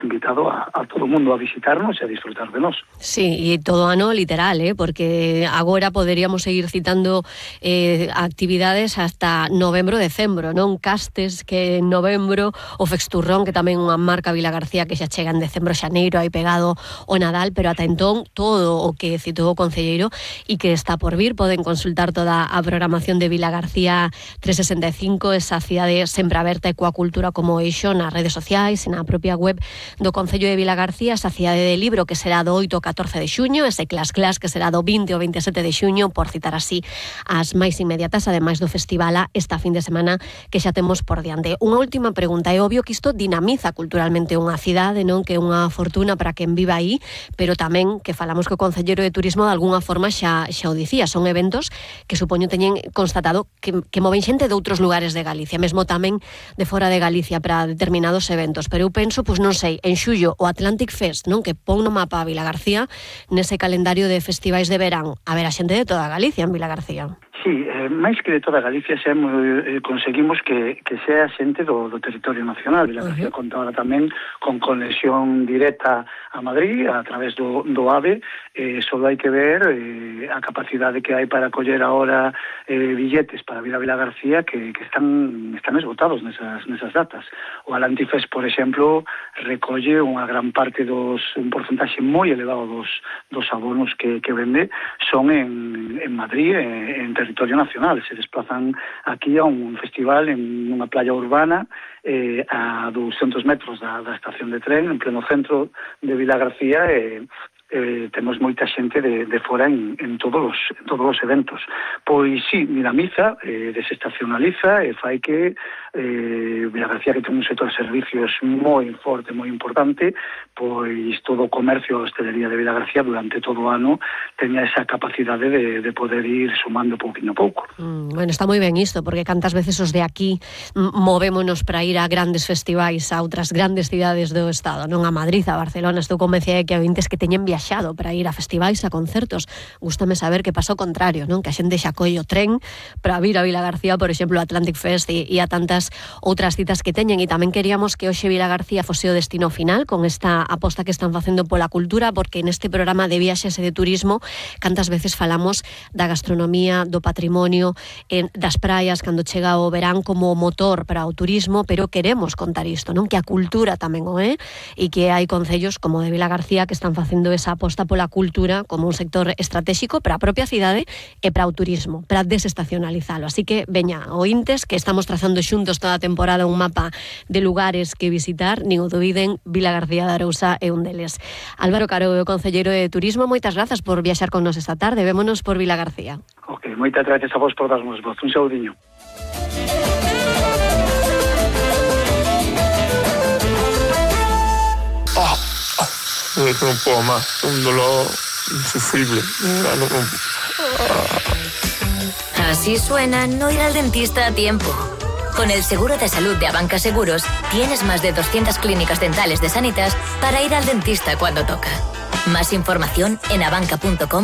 invitado a todo o mundo a visitarnos e a disfrutar de nós. Sí, e todo ano literal, porque agora poderíamos seguir citando actividades hasta novembro, decembro, non? Castes que en novembro, o Fexturrón, que tamén é unha marca Vilagarcía que xa chega en decembro, xaneiro, aí pegado o Nadal, pero ata entón todo o que citou o concelleiro e que está por vir, poden consultar toda a programación de Vilagarcía 365, esa cidade sempre aberta e coa cultura como eixo nas redes sociais, na propia web do Concello de Vilagarcía, esa cidade de libro que será do 8 ao 14 de xuño, ese Clas que será do 20 ao 27 de xuño, por citar así as máis inmediatas, ademais do Festivala esta fin de semana que xa temos por diante. Unha última pregunta, é obvio que isto dinamiza culturalmente unha cidade, non? Que é unha fortuna para quen viva aí, pero tamén que falamos co Concelleiro de Turismo de algunha forma xa o dicía, son eventos que supoño teñen constatado que moven xente de outros lugares de Galicia, mesmo tamén de fora de Galicia para determinados eventos, pero eu penso, pois non sei, en xullo o Atlantic Fest, non? Que pon no mapa a Vilagarcía nese calendario de festivais de verán. A ver, a xente de toda Galicia en Vilagarcía. Sí, máis que de toda Galicia conseguimos que sea xente do territorio nacional. Vilagarcía conta ahora tamén con conexión directa a Madrid a través do AVE. Só hai que ver a capacidade que hai para coller ahora billetes para vir a Vilagarcía que están esgotados nesas datas. O Atlantic Fest, por exemplo, recolle unha gran parte un porcentaxe moi elevado dos abonos que vende son en Madrid, en territorio nacional. Se desplazan aquí a un festival en unha playa urbana a 200 metros da estación de tren, en pleno centro de Vilagarcía, temos moita xente de fora en todos os eventos. Pois sí, dinamiza, desestacionaliza e fai que Vilagarcía, que ten un sector de servicios moi forte, moi importante, pois todo o comercio e hostelería de Vilagarcía durante todo o ano teña esa capacidade de poder ir sumando pouquinho a pouco. Bueno, está moi ben isto, porque cantas veces os de aquí movémonos para ir a grandes festivais, a outras grandes cidades do Estado, non? A Madrid, a Barcelona. Estou convencida de que hai ointes que teñen viaxado para ir a festivais, a concertos. Gústame saber que pasa o contrario, non? Que a xente xa colle o tren para vir a Vilagarcía, por exemplo, a Atlantic Fest e a tantas outras citas que teñen. E tamén queríamos que hoxe Vilagarcía fose o destino final con esta aposta que están facendo pola cultura, porque neste programa de viaxes e de turismo cantas veces falamos da gastronomía, do patrimonio, das praias cando chega o verán como motor para o turismo, pero queremos contar isto, non? Que a cultura tamén o é, e que hai concellos como de Vilagarcía que están facendo esa aposta pola cultura como un sector estratégico para a propia cidade e para o turismo, para desestacionalizalo. Así que, veña, ointes, que estamos trazando xuntos toda a temporada un mapa de lugares que visitar, nin o dubiden, Vilagarcía de Arousa é un deles. Álvaro Caro, o concelleiro de Turismo, moitas grazas por viaxar con nos esta tarde. Vémonos por Vilagarcía. Ok, moitas gracias a vos por darnos voz. Un saudiño. No puedo más, un dolor insufrible. Así suena no ir al dentista a tiempo. Con el seguro de salud de Abanca Seguros, tienes más de 200 clínicas dentales de Sanitas para ir al dentista cuando toca. Más información en abanca.com.